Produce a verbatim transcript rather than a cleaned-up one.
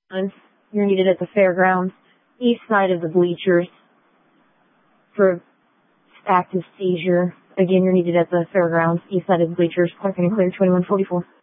You're needed at the fairgrounds, east side of the bleachers for active seizure. Again, you're needed at the fairgrounds, east side of the bleachers. Parking and clear twenty-one forty-four.